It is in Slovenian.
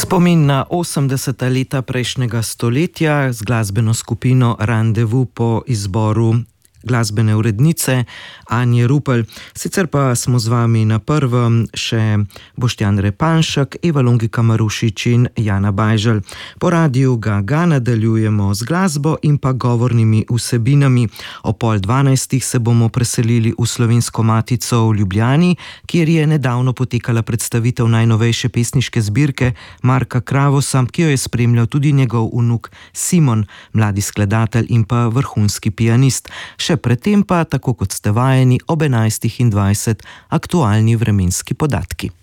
Spomin na 80. leta prejšnjega stoletja z glasbeno skupino Randevu po izboru glasbene urednice Anje Rupel. Sicer pa smo z vami na prvem še Boštjan Repanšek, Eva Longika Marušič in Jana Bajželj. Po radiju ga nadaljujemo z glasbo in pa govornimi vsebinami. O 11:30 se bomo preselili v Slovensko matico v Ljubljani, kjer je nedavno potekala predstavitev najnovejše pesniške zbirke Marka Kravosa, ki jo je spremljal tudi njegov vnuk Simon, mladi skladatelj in pa vrhunski pianist. Še predtem pa, tako kot ste vajeni, ob 11:20 aktualni vremenski podatki.